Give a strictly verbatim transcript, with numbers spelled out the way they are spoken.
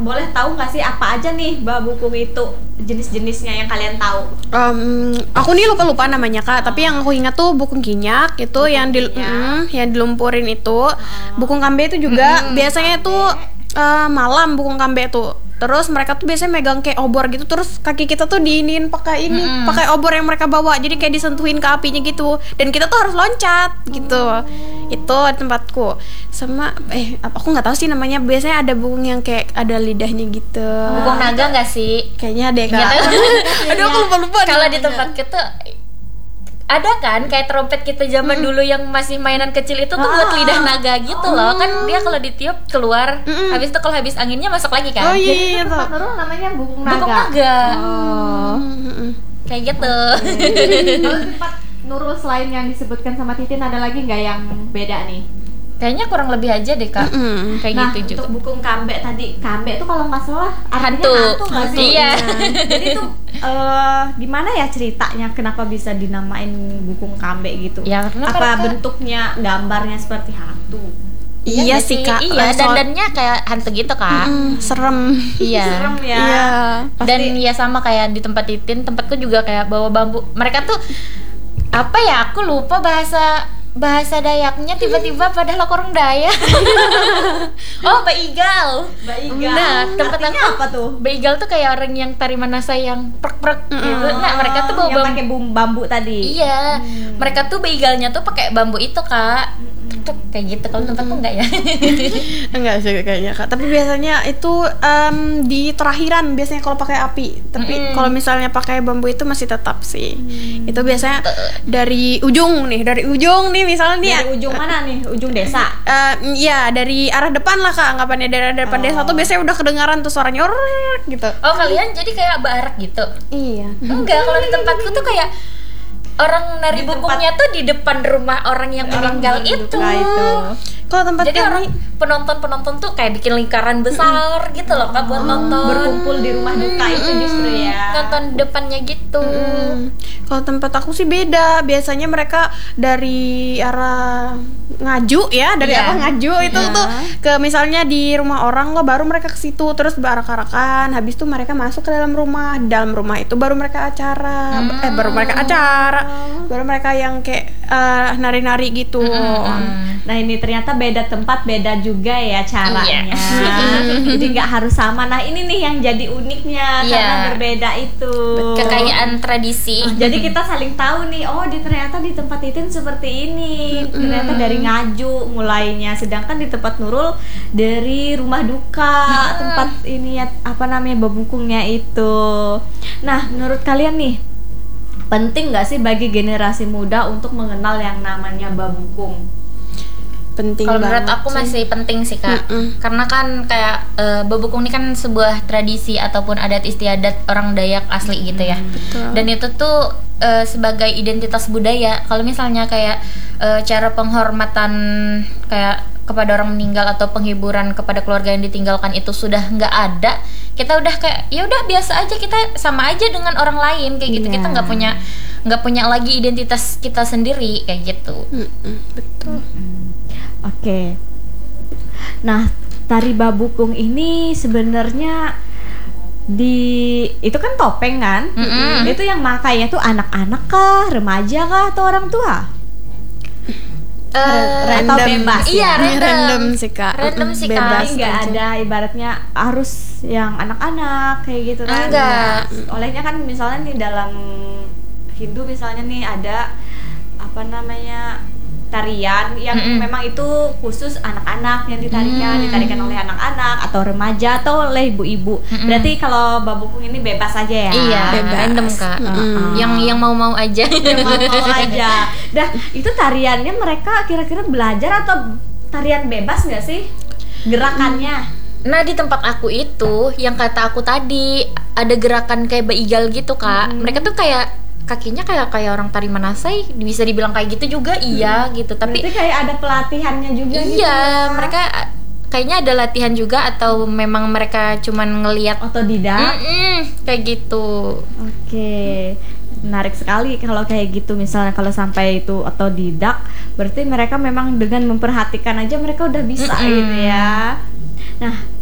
boleh tahu nggak sih apa aja nih babukung itu jenis-jenisnya yang kalian tahu? Um, aku nih lupa-lupa namanya Kak, oh. tapi yang aku ingat tuh bukung kinyak itu bukung yang di mm, yang dilumpurin itu. Oh. Bukung kambe itu juga hmm, biasanya kambe. Itu uh, malam bukung kambe itu. Terus mereka tuh biasanya megang kayak obor gitu, terus kaki kita tuh diinin pakai ini, mm-hmm. pakai obor yang mereka bawa, jadi kayak disentuhin ke apinya gitu, dan kita tuh harus loncat gitu. Oh. Itu tempatku. Sama eh aku nggak tahu sih namanya, biasanya ada bukung yang kayak ada lidahnya gitu. Bukung naga nggak sih? Kayaknya deh Kak. Aduh aku lupa lupa. Kalau di tempat kita ada kan kayak trompet kita zaman mm. dulu yang masih mainan kecil itu tuh ah. buat lidah naga gitu loh. Oh. Kan dia kalau ditiup keluar, mm-mm. habis itu kalau habis anginnya masuk lagi kan. Oh iya. Jadi tempat Nurul namanya bukung naga. Bukung naga. Oh. Kayak gitu. Okay. Kalau tempat Nurul selain yang disebutkan sama Titin ada lagi nggak yang beda nih? Kayaknya kurang lebih aja deh Kak. Mm-hmm. Kayak nah, gitu juga. Untuk bukung kambe tadi, kambe tuh kalau nggak salah artinya hantu, hantu nggak sih? Iya. Jadi tuh uh, gimana ya ceritanya kenapa bisa dinamain bukung kambe gitu? Ya, apa mereka... bentuknya gambarnya seperti hantu? Iya, iya sih Kak. Iya, dandannya kayak hantu gitu Kak. Mm-hmm, serem. Iya. Serem ya. Iya. Dan ya sama kayak di tempat Titin, tempatku juga kayak bawa bambu. Mereka tuh apa ya? Aku lupa bahasa bahasa Dayaknya, tiba-tiba padahal aku orang Dayak. Oh, baigal. Baigal. Nah, tempat aku apa tuh? Baigal tuh kayak orang yang tari manasa yang prek-prek mm. gitu. Nah, mereka tuh bawa yang pakai bambu, bambu tadi. Iya. Hmm. Mereka tuh baigalnya tuh pakai bambu itu, Kak. Tuh, kayak gitu. Kalau tempatku enggak ya? Enggak sih kayaknya Kak. Tapi biasanya itu um, di terakhiran biasanya kalau pakai api. Tapi mm. kalau misalnya pakai bambu itu masih tetap sih. Mm. Itu biasanya dari ujung nih, dari ujung nih misalnya nih. Dari ujung mana nih? Ujung desa? Uh, ya dari arah depan lah Kak. Anggapannya dari arah depan oh. desa tuh biasanya udah kedengaran tuh suaranya gitu. Oh, kalian jadi kayak barak gitu? Iya. Enggak, kalau di tempatku tuh kayak orang nari bukungnya tuh di depan rumah orang yang meninggal itu. itu. Kalau tempat jadi kami, orang penonton-penonton tuh kayak bikin lingkaran besar mm-hmm. gitu loh Kak buat nonton. Berkumpul di rumah duka mm-hmm. itu justru ya. Nonton depannya gitu. Mm-hmm. Kalau tempat aku sih beda. Biasanya mereka dari arah Ngaju ya, dari yeah. arah Ngaju itu yeah. tuh ke misalnya di rumah orang lo baru mereka ke situ terus barak-arakan. Habis itu mereka masuk ke dalam rumah. Di dalam rumah itu baru mereka acara. Mm. Eh baru mereka acara. Baru mereka yang kayak uh, nari-nari gitu. Mm-hmm. Nah, ini ternyata beda tempat, beda juga ya caranya. Yeah. Jadi nggak harus sama. Nah, ini nih yang jadi uniknya yeah. karena berbeda itu. Kekayaan tradisi. Oh, jadi kita saling tahu nih. Oh, di ternyata di tempat Titin seperti ini. Mm-hmm. Ternyata dari Ngaju mulainya. Sedangkan di tempat Nurul dari rumah duka, mm-hmm. tempat ini ya apa namanya babukungnya itu. Nah, menurut kalian nih penting nggak sih bagi generasi muda untuk mengenal yang namanya babukung? Penting. Kalau menurut aku sih. masih penting sih Kak. Mm-mm. Karena kan kayak uh, babukung ini kan sebuah tradisi ataupun adat istiadat orang Dayak asli gitu ya. Betul. Dan itu tuh uh, sebagai identitas budaya. Kalau misalnya kayak uh, cara penghormatan kayak kepada orang meninggal atau penghiburan kepada keluarga yang ditinggalkan itu sudah nggak ada, kita udah kayak ya udah biasa aja, kita sama aja dengan orang lain kayak gitu. Yeah. Kita nggak punya nggak punya lagi identitas kita sendiri kayak gitu. Mm-mm. Betul. Mm-mm. Oke. Okay. Nah, tari babukung ini sebenarnya di itu kan topeng kan? Mm-mm. Itu yang makainya tuh anak-anak kah, remaja kah, atau orang tua? Uh, atau bebas? Iya, ya? random. random sih Kak. Random sih Kak. Bebas nggak ada ibaratnya harus yang anak-anak kayak gitu kan? Enggak. Olehnya kan misalnya nih dalam Hindu misalnya nih ada apa namanya tarian yang mm-mm. memang itu khusus anak-anak yang ditarikan, mm. ditarikan oleh anak-anak atau remaja atau oleh ibu-ibu. Mm-mm. Berarti kalau babukung ini bebas aja ya? Iya, bebas. Random Kak. Mm-mm. Yang yang mau-mau aja. Yang mau-mau aja. Dah, itu tariannya mereka kira-kira belajar atau tarian bebas nggak sih gerakannya? Nah, di tempat aku itu yang kata aku tadi ada gerakan kayak baigal gitu Kak. Mm. Mereka tuh kayak kakinya kayak kayak orang tari manasai, bisa dibilang kayak gitu juga. Hmm. Iya gitu, tapi berarti kayak ada pelatihannya juga. Iya gitu ya? Mereka kayaknya ada latihan juga atau memang mereka cuman ngelihat otodidak. Mm-mm, kayak gitu. Oke, menarik sekali kalau kayak gitu. Misalnya kalau sampai itu otodidak, berarti mereka memang dengan memperhatikan aja mereka udah bisa. Mm-mm. Gitu ya. Nah,